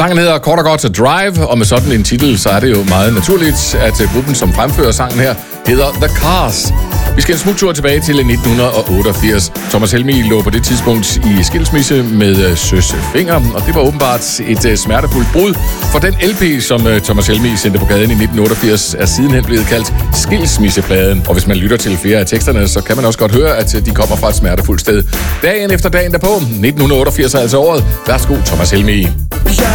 Sangen hedder kort og godt Drive, og med sådan en titel, så er det jo meget naturligt, at gruppen, som fremfører sangen her, hedder The Cars. Vi skal en smugtur tilbage til 1988. Thomas Helmig lå på det tidspunkt i skilsmisse med Søs Fenger, og det var åbenbart et smertefuldt brud. For den LP, som Thomas Helmig sendte på gaden i 1988, er sidenhen blevet kaldt Skilsmissepladen. Og hvis man lytter til flere af teksterne, så kan man også godt høre, at de kommer fra et smertefuldt sted. Dagen efter dagen derpå, 1988 er altså året, værsgo Thomas Helmig.